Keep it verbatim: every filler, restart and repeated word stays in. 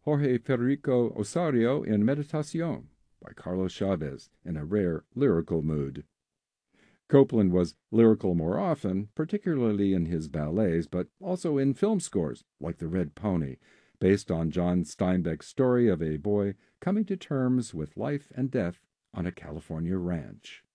Jorge Federico Osorio in Meditación by Carlos Chavez in a rare lyrical mood. Copland was lyrical more often, particularly in his ballets, but also in film scores like The Red Pony, based on John Steinbeck's story of a boy coming to terms with life and death on a California ranch.